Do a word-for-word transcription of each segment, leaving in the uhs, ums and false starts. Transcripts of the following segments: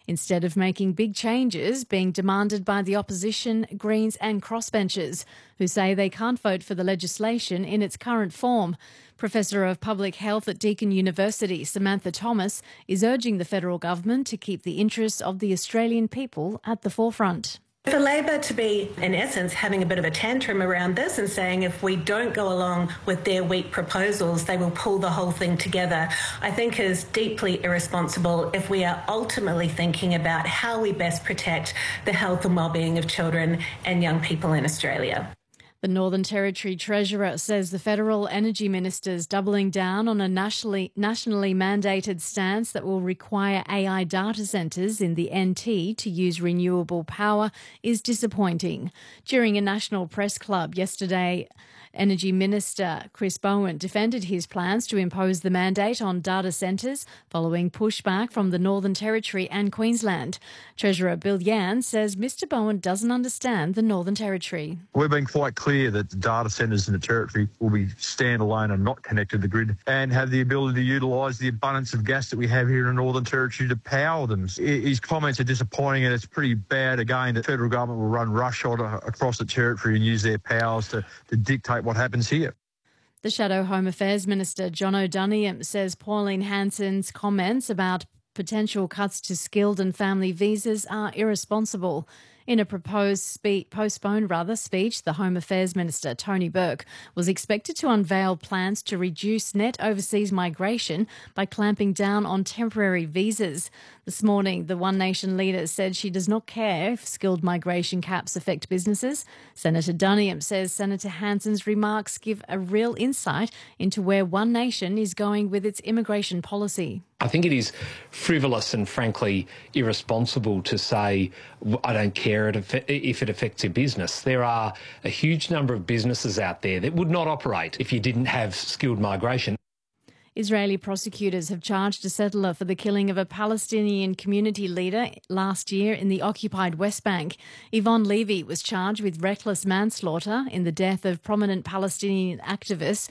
instead of making big changes being demanded by the opposition, Greens and crossbenchers, who say they can't vote for the legislation in its current form. Professor of Public Health at Deakin University, Samantha Thomas, is urging the federal government to keep the interests of the Australian people at the forefront. For Labor to be, in essence, having a bit of a tantrum around this and saying if we don't go along with their weak proposals, they will pull the whole thing together, I think is deeply irresponsible if we are ultimately thinking about how we best protect the health and well-being of children and young people in Australia. The Northern Territory Treasurer says the federal energy minister's doubling down on a nationally, nationally mandated stance that will require A I data centres in the N T to use renewable power is disappointing. During a national press club yesterday, Energy Minister Chris Bowen defended his plans to impose the mandate on data centres following pushback from the Northern Territory and Queensland. Treasurer Bill Yan says Mr Bowen doesn't understand the Northern Territory. We've been quite clear that the data centres in the Territory will be standalone and not connected to the grid and have the ability to utilise the abundance of gas that we have here in the Northern Territory to power them. His comments are disappointing, and it's pretty bad again that the federal government will run roughshod across the Territory and use their powers to, to dictate what happens here. The Shadow Home Affairs Minister John O'Donoghue says Pauline Hanson's comments about potential cuts to skilled and family visas are irresponsible. In a proposed spe- postponed rather speech, the Home Affairs Minister, Tony Burke, was expected to unveil plans to reduce net overseas migration by clamping down on temporary visas. This morning, the One Nation leader said she does not care if skilled migration caps affect businesses. Senator Donoghue says Senator Hanson's remarks give a real insight into where One Nation is going with its immigration policy. I think it is frivolous and frankly irresponsible to say, I don't care if it affects your business. There are a huge number of businesses out there that would not operate if you didn't have skilled migration. Israeli prosecutors have charged a settler for the killing of a Palestinian community leader last year in the occupied West Bank. Yvonne Levy was charged with reckless manslaughter in the death of prominent Palestinian activist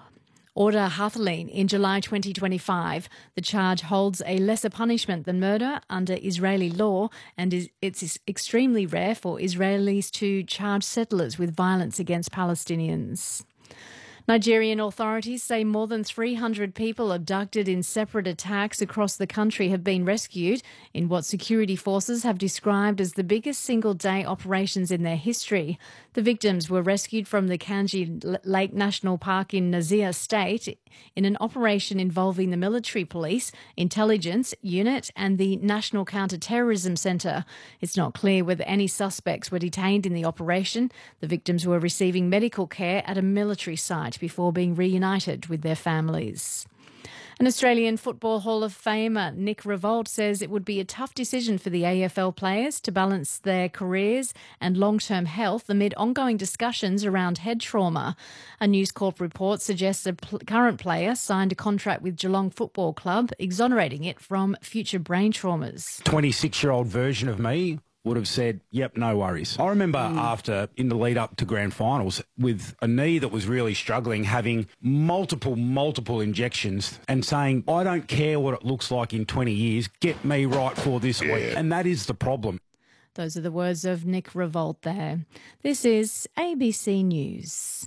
Orda Hathaline in July twenty twenty-five. The charge holds a lesser punishment than murder under Israeli law, and is, it's extremely rare for Israelis to charge settlers with violence against Palestinians. Nigerian authorities say more than three hundred people abducted in separate attacks across the country have been rescued in what security forces have described as the biggest single-day operations in their history. The victims were rescued from the Kanji Lake National Park in Nazir State in an operation involving the military police, intelligence unit and the National Counter-Terrorism Centre. It's not clear whether any suspects were detained in the operation. The victims were receiving medical care at a military site before being reunited with their families. An Australian Football Hall of Famer, Nick Rivolt, says it would be a tough decision for the A F L players to balance their careers and long-term health amid ongoing discussions around head trauma. A News Corp report suggests a pl- current player signed a contract with Geelong Football Club, exonerating it from future brain traumas. twenty-six-year-old version of me would have said, yep, no worries. I remember mm. after, in the lead up to grand finals, with a knee that was really struggling, having multiple, multiple injections and saying, I don't care what it looks like in twenty years, get me right for this yeah. week. And that is the problem. Those are the words of Nick Rivolt there. This is A B C News.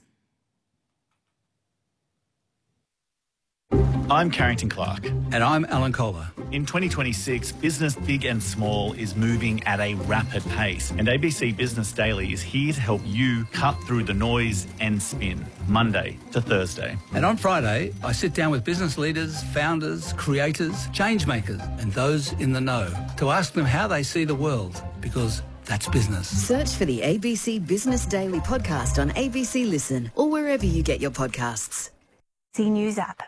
I'm Carrington Clark. And I'm Alan Kohler. In twenty twenty-six, business big and small is moving at a rapid pace. And A B C Business Daily is here to help you cut through the noise and spin, Monday to Thursday. And on Friday, I sit down with business leaders, founders, creators, change makers, and those in the know to ask them how they see the world, because that's business. Search for the A B C Business Daily podcast on A B C Listen or wherever you get your podcasts. C News app.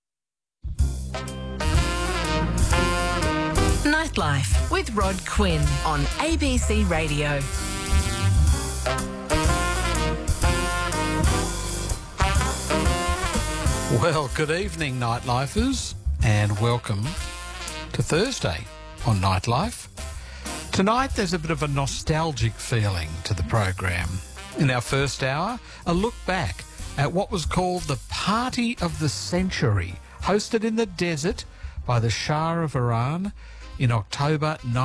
Nightlife with Rod Quinn on A B C Radio. Well, good evening, Nightlifers, and welcome to Thursday on Nightlife. Tonight, there's a bit of a nostalgic feeling to the program. In our first hour, a look back at what was called the Party of the Century, hosted in the desert by the Shah of Iran in October